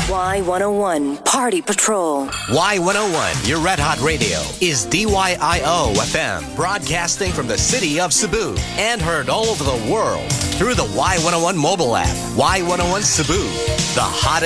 Y101 Party Patrol. Y101, your red hot radio, is DYIO FM, broadcasting from the city of Cebu and heard all over the world through the Y101 mobile app. Y101 Cebu, the hottest